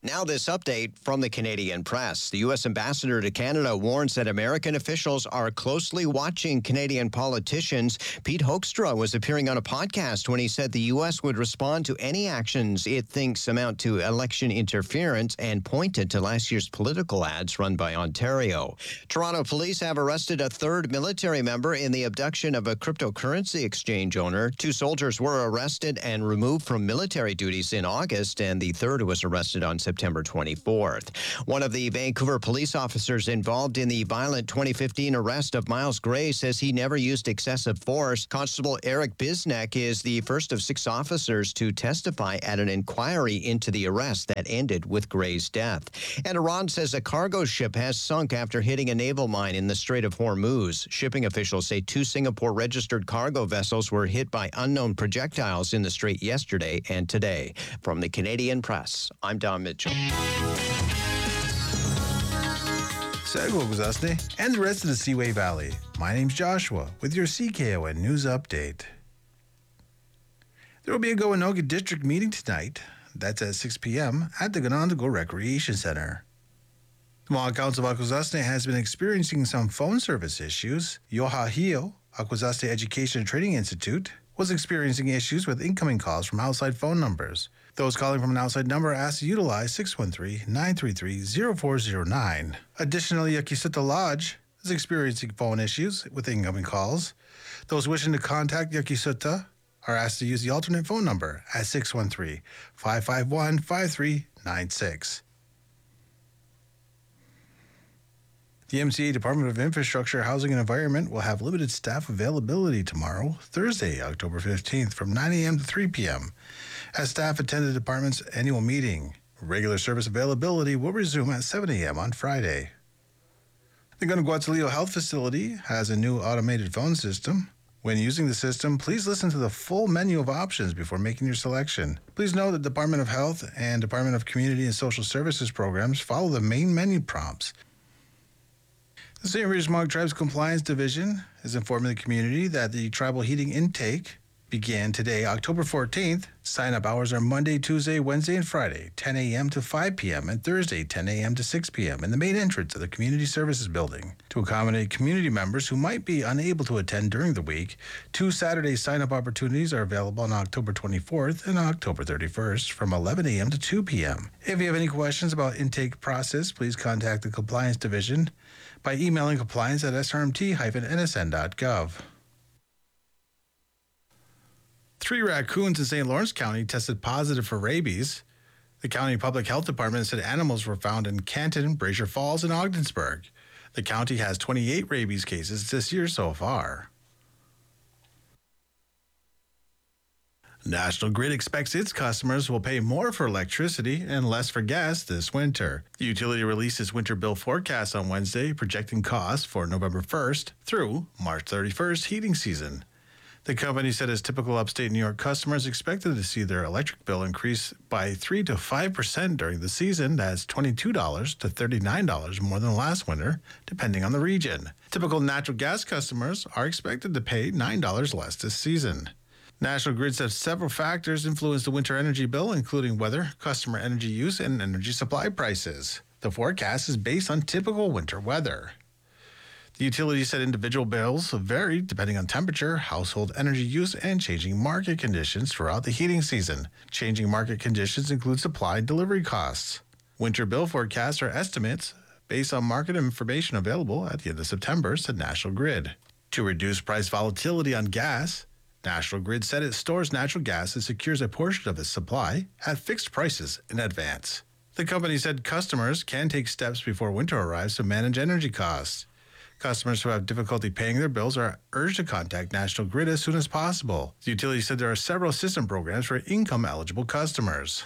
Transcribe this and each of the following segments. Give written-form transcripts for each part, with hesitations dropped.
Now this update from the Canadian press. The U.S. ambassador to Canada warns that American officials are closely watching Canadian politicians. Pete Hoekstra was appearing on a podcast when he said the U.S. would respond to any actions it thinks amount to election interference and pointed to last year's political ads run by Ontario. Toronto police have arrested a third military member in the abduction of a cryptocurrency exchange owner. 2 soldiers were arrested and removed from military duties in August, and the third was arrested on September 24th. One of the Vancouver police officers involved in the violent 2015 arrest of Miles Gray says he never used excessive force. Constable Eric Bisnek is the first of 6 officers to testify at an inquiry into the arrest that ended with Gray's death. And Iran says a cargo ship has sunk after hitting a naval mine in the Strait of Hormuz. Shipping officials say 2 Singapore-registered cargo vessels were hit by unknown projectiles in the strait yesterday and today. From the Canadian Press, I'm Don Mitchell. Sago Guzasne and the rest of the Seaway Valley. My name's Joshua with your CKON News Update. There will be a Goanoga District meeting tonight. That's at 6 p.m. at the Ganondago Recreation Center. The Mohawk Council of Akwesasne has been experiencing some phone service issues. Yohahio, Akwesasne Education and Training Institute, was experiencing issues with incoming calls from outside phone numbers. Those calling from an outside number are asked to utilize 613-933-0409. Additionally, Yakisuta Lodge is experiencing phone issues with incoming calls. Those wishing to contact Yakisuta are asked to use the alternate phone number at 613-551-5396. The MCA Department of Infrastructure, Housing and Environment will have limited staff availability tomorrow, Thursday, October 15th, from 9 a.m. to 3 p.m. as staff attend the department's annual meeting. Regular service availability will resume at 7 a.m. on Friday. The Guanaguatzilio Health Facility has a new automated phone system. When using the system, please listen to the full menu of options before making your selection. Please note that Department of Health and Department of Community and Social Services programs follow the main menu prompts. The St. Regis Mohawk Tribes Compliance Division is informing the community that the tribal heating intake began today, October 14th. Sign-up hours are Monday, Tuesday, Wednesday, and Friday, 10 a.m. to 5 p.m., and Thursday, 10 a.m. to 6 p.m. in the main entrance of the Community Services Building. To accommodate community members who might be unable to attend during the week, 2 Saturday sign-up opportunities are available on October 24th and October 31st from 11 a.m. to 2 p.m. If you have any questions about intake process, please contact the Compliance Division by emailing compliance@srmt-nsn.gov. 3 raccoons in St. Lawrence County tested positive for rabies. The county public health department said animals were found in Canton, Brazier Falls, and Ogdensburg. The county has 28 rabies cases this year so far. National Grid expects its customers will pay more for electricity and less for gas this winter. The utility released its winter bill forecast on Wednesday, projecting costs for November 1st through March 31st heating season. The company said its typical upstate New York customers expected to see their electric bill increase by 3 to 5% during the season. That's $22 to $39 more than last winter, depending on the region. Typical natural gas customers are expected to pay $9 less this season. National Grid said several factors influence the winter energy bill, including weather, customer energy use, and energy supply prices. The forecast is based on typical winter weather. The utility said individual bills vary depending on temperature, household energy use, and changing market conditions throughout the heating season. Changing market conditions include supply and delivery costs. Winter bill forecasts are estimates based on market information available at the end of September, said National Grid. To reduce price volatility on gas, National Grid said it stores natural gas and secures a portion of its supply at fixed prices in advance. The company said customers can take steps before winter arrives to manage energy costs. Customers who have difficulty paying their bills are urged to contact National Grid as soon as possible. The utility said there are several assistance programs for income-eligible customers.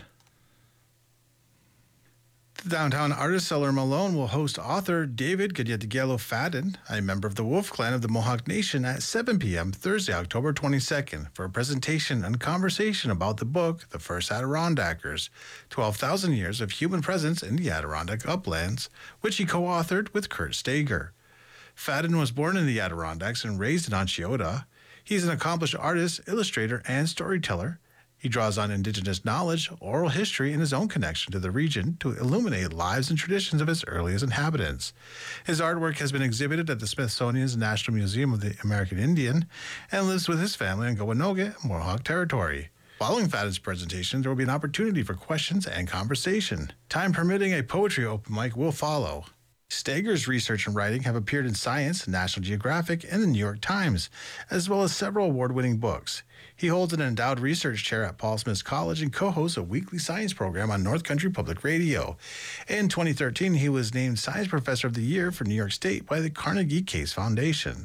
The Downtown Artist Cellar Malone will host author David Gadyatigelo Fadden, a member of the Wolf Clan of the Mohawk Nation, at 7 p.m. Thursday, October 22nd, for a presentation and conversation about the book, The First Adirondackers, 12,000 Years of Human Presence in the Adirondack Uplands, which he co-authored with Kurt Stager. Fadden was born in the Adirondacks and raised in Onchiota. He's an accomplished artist, illustrator, and storyteller. He draws on Indigenous knowledge, oral history, and his own connection to the region to illuminate lives and traditions of its earliest inhabitants. His artwork has been exhibited at the Smithsonian's National Museum of the American Indian and lives with his family on Gowanoga, Mohawk territory. Following Fadden's presentation, there will be an opportunity for questions and conversation. Time permitting, a poetry open mic will follow. Stager's research and writing have appeared in Science, National Geographic, and the New York Times, as well as several award-winning books. He holds an endowed research chair at Paul Smith College and co-hosts a weekly science program on North Country Public Radio. In 2013, he was named Science Professor of the Year for New York State by the Carnegie Case Foundation.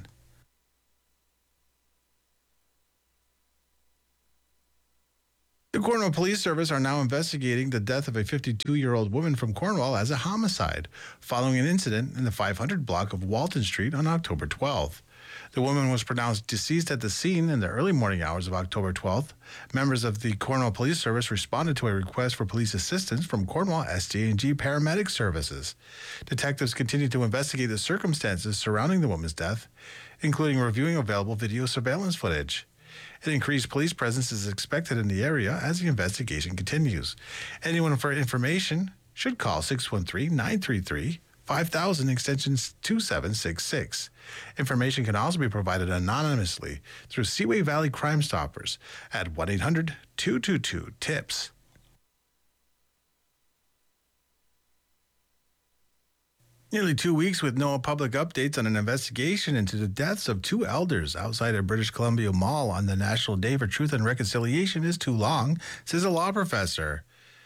The Cornwall Police Service are now investigating the death of a 52-year-old woman from Cornwall as a homicide, following an incident in the 500 block of Walton Street on October 12th. The woman was pronounced deceased at the scene in the early morning hours of October 12th. Members of the Cornwall Police Service responded to a request for police assistance from Cornwall ST&G Paramedic Services. Detectives continue to investigate the circumstances surrounding the woman's death, including reviewing available video surveillance footage. An increased police presence is expected in the area as the investigation continues. Anyone for information should call 613-933-5000 extensions 2766. Information can also be provided anonymously through Seaway Valley Crime Stoppers at 1-800-222-TIPS. Nearly 2 weeks with no public updates on an investigation into the deaths of two elders outside a British Columbia mall on the National Day for Truth and Reconciliation is too long, says a law professor.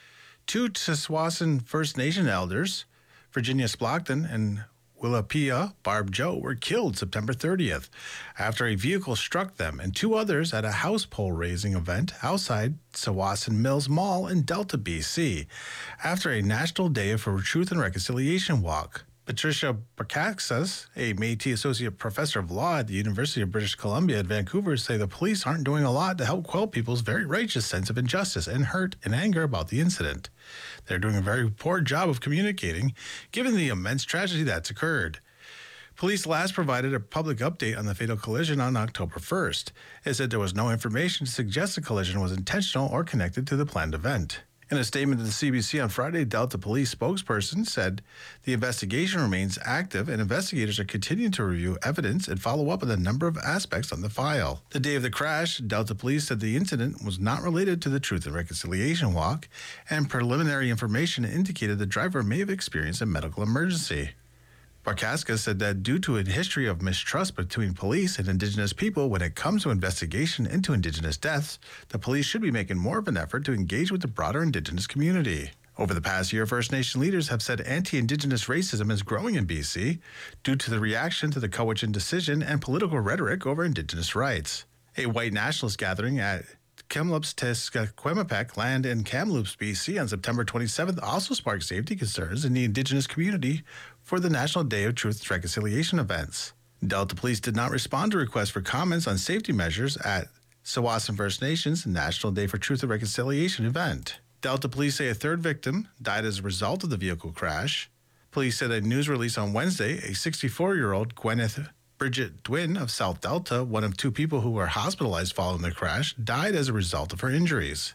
Two Tsawwassen First Nation elders, Virginia Splachton and Willapia Barb Joe, were killed September 30th after a vehicle struck them and two others at a house pole raising event outside Tsawwassen Mills Mall in Delta, BC, after a National Day for Truth and Reconciliation walk. Patricia Barkaxas, a Métis Associate Professor of Law at the University of British Columbia at Vancouver, say the police aren't doing a lot to help quell people's very righteous sense of injustice and hurt and anger about the incident. They're doing a very poor job of communicating, given the immense tragedy that's occurred. Police last provided a public update on the fatal collision on October 1st. It said there was no information to suggest the collision was intentional or connected to the planned event. In a statement to the CBC on Friday, Delta Police spokesperson said the investigation remains active and investigators are continuing to review evidence and follow up on a number of aspects on the file. The day of the crash, Delta Police said the incident was not related to the Truth and Reconciliation walk, and preliminary information indicated the driver may have experienced a medical emergency. Barkaska said that due to a history of mistrust between police and Indigenous people when it comes to investigation into Indigenous deaths, the police should be making more of an effort to engage with the broader Indigenous community. Over the past year, First Nation leaders have said anti-Indigenous racism is growing in BC due to the reaction to the Cowichan decision and political rhetoric over Indigenous rights. A white nationalist gathering at Kamloops Tesquemepeck land in Kamloops, BC on September 27th also sparked safety concerns in the Indigenous community for the National Day of Truth and Reconciliation events. Delta Police did not respond to requests for comments on safety measures at Tsawwassen First Nations National Day for Truth and Reconciliation event. Delta Police say a third victim died as a result of the vehicle crash. Police said a news release on Wednesday, a 64-year-old Gwyneth Bridget Dwin of South Delta, one of two people who were hospitalized following the crash, died as a result of her injuries.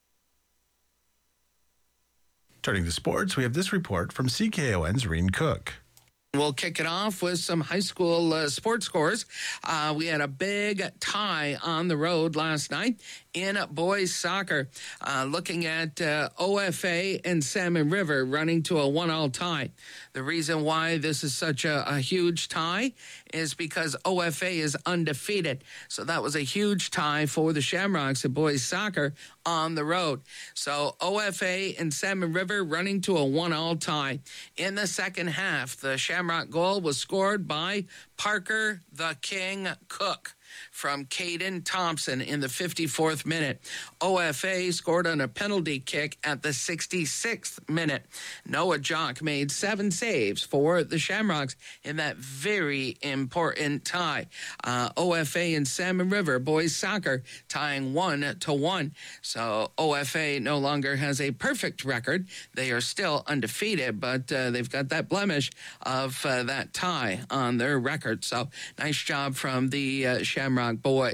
Turning to sports, we have this report from CKON's Reen Cook. We'll kick it off with some high school sports scores. We had a big tie on the road last night in boys soccer. Looking at OFA and Salmon River running to a 1-1 tie. The reason why this is such a huge tie is because OFA is undefeated. So that was a huge tie for the Shamrocks at boys soccer on the road. So OFA and Salmon River running to a 1-1 tie. In the second half, the Shamrock goal was scored by Parker the King Cook from Caden Thompson in the 54th minute. OFA scored on a penalty kick at the 66th minute. Noah Jock made 7 saves for the Shamrocks in that very important tie. OFA and Salmon River boys soccer tying 1-1. So OFA no longer has a perfect record. They are still undefeated, but they've got that blemish of that tie on their record. So nice job from the Shamrock boys.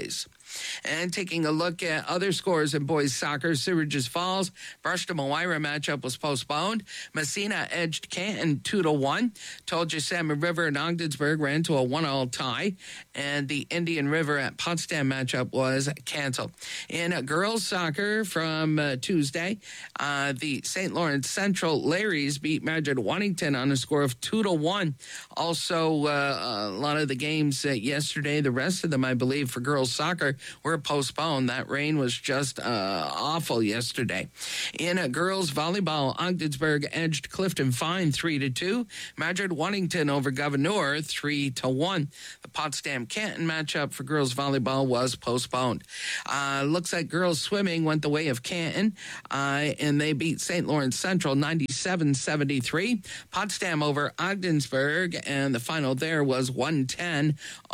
And taking a look at other scores in boys soccer, Syracuse Falls, Brush-to-Moira matchup was postponed. Messina edged Canton 2-1. Told you Salmon River and Ogdensburg ran to a 1-1 tie. And the Indian River at Potsdam matchup was canceled. In girls soccer from Tuesday, the St. Lawrence Central Larrys beat Madrid Waddington on a score of 2-1. Also, a lot of the games yesterday, the rest of them, I believe, for girls soccer were postponed. That rain was just awful yesterday. In girls volleyball, Ogdensburg edged Clifton Fine 3-2. Madrid Waddington over Gouverneur 3-1. The Potsdam Canton matchup for girls volleyball was postponed. Looks like girls swimming went the way of Canton, and they beat St. Lawrence Central 97-73. Potsdam over Ogdensburg, and the final there was 110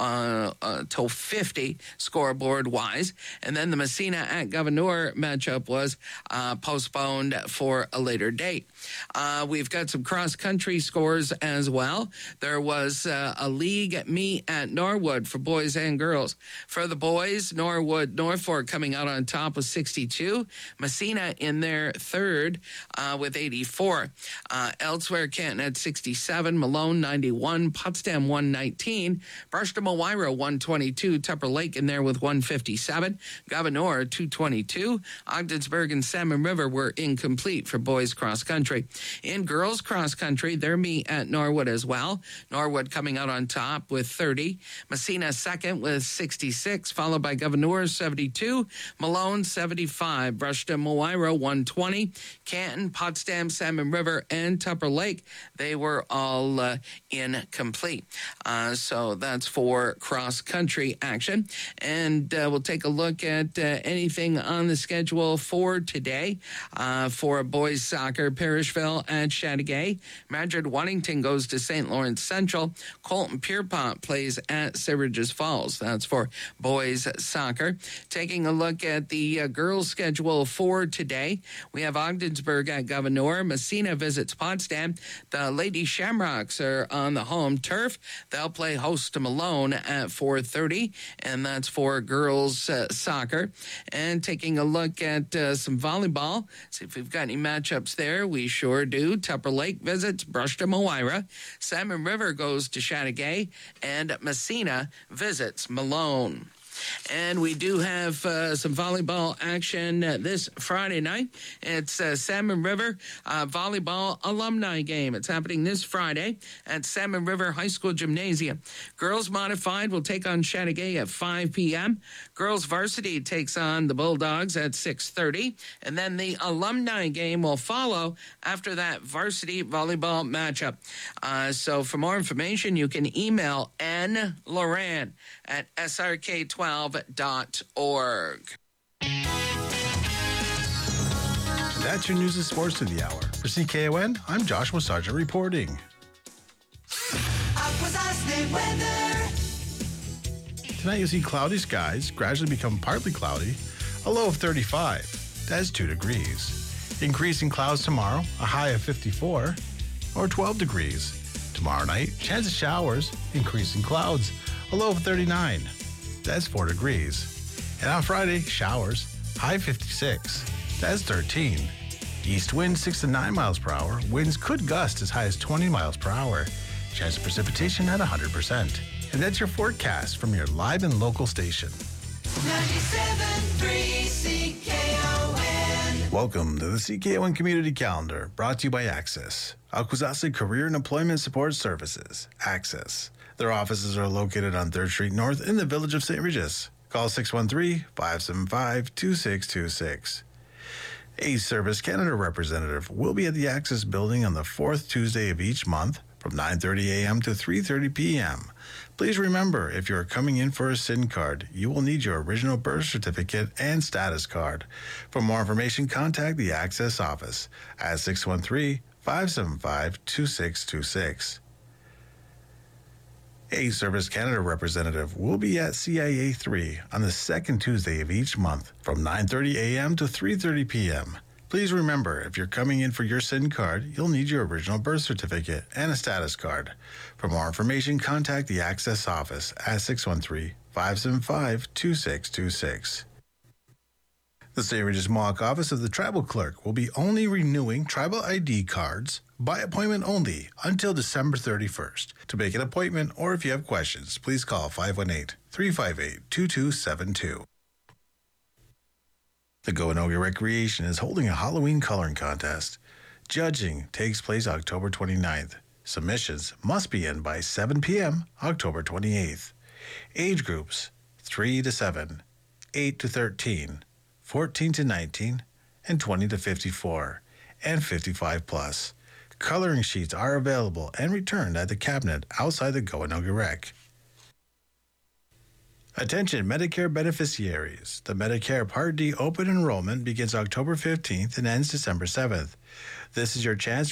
to 50 scoreboard wise. And then the Messina at Gouverneur matchup was postponed for a later date. We've got some cross-country scores as well. There was a league meet at Norwood for boys and girls. For the boys, Norfolk coming out on top with 62. Messina in their third with 84. Elsewhere, Canton had 67. Malone 91. Potsdam 119. Brush-to-Moira 122. Tupper Lake in there with 157. Gouverneur 222. Ogdensburg and Salmon River were incomplete for boys cross-country. In girls cross-country, their meet at Norwood as well. Norwood coming out on top with 30. Messina second with 66, followed by Gouverneur 72. Malone 75. Brush-to-Moira 120. Canton, Potsdam, Salmon River, and Tupper Lake, they were all incomplete. So that's for cross-country action. And we'll take a look at anything on the schedule for today. For boys soccer, Parishville at Chateauguay. Madrid Waddington goes to St. Lawrence Central. Colton Pierpont plays at Syracuse Falls. That's for boys soccer. Taking a look at the girls schedule for today, we have Ogdensburg at Gouverneur. Messina visits Potsdam. The Lady Shamrocks are on the home turf. They'll play host to Malone at 4:30, and that's for girls soccer. And taking a look at some volleyball, see if we've got any matchups there. We sure do. Tupper Lake visits Brush-to-Moira. Salmon River goes to Chateauguay, and Messina visits Malone. And we do have some volleyball action this Friday night. It's Salmon River Volleyball Alumni Game. It's happening this Friday at Salmon River High School Gymnasium. Girls Modified will take on Chateauguay at 5 p.m. Girls Varsity takes on the Bulldogs at 6:30. And then the Alumni Game will follow after that varsity volleyball matchup. So for more information, you can email nloran at srk12.org. That's your news and sports of the hour. For CKON, I'm Joshua Sargent reporting. Tonight you'll see cloudy skies gradually become partly cloudy, a low of 35. That's 2 degrees. Increasing clouds tomorrow, a high of 54 or 12 degrees. Tomorrow night, chance of showers, increasing clouds, a low of 39. That's 4 degrees. And on Friday, showers, high 56. That's 13. East wind 6 to 9 miles per hour. Winds could gust as high as 20 miles per hour. Chance of precipitation at 100%. And that's your forecast from your live and local station. 97.3 CKON. Welcome to the CKON Community Calendar, brought to you by Access, Akwesasne Career and Employment Support Services, Access. Their offices are located on 3rd Street North in the village of St. Regis. Call 613-575-2626. A Service Canada representative will be at the Access Building on the 4th Tuesday of each month from 9:30 a.m. to 3:30 p.m. Please remember, if you are coming in for a SIN card, you will need your original birth certificate and status card. For more information, contact the Access office at 613-575-2626. A Service Canada representative will be at CIA 3 on the 2nd Tuesday of each month from 9:30 a.m. to 3:30 p.m. Please remember, if you're coming in for your SIN card, you'll need your original birth certificate and a status card. For more information, contact the Access office at 613-575-2626. The St. Regis Mohawk office of the Tribal Clerk will be only renewing tribal ID cards by appointment only until December 31st. To make an appointment or if you have questions, please call 518-358-2272. The Goanoga Recreation is holding a Halloween coloring contest. Judging takes place October 29th. Submissions must be in by 7 p.m. October 28th. Age groups 3 to 7, 8 to 13, 14 to 19, and 20 to 54, and 55 plus. Coloring sheets are available and returned at the cabinet outside the Goanoga Rec. Attention Medicare beneficiaries. The Medicare Part D open enrollment begins October 15th and ends December 7th. This is your chance